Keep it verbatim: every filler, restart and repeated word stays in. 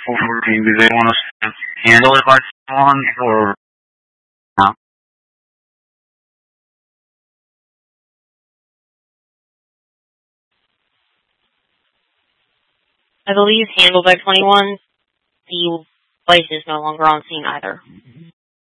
fourteen, do they want us to handle it by someone or not? I believe handled by twenty-one. The wife is no longer on scene either.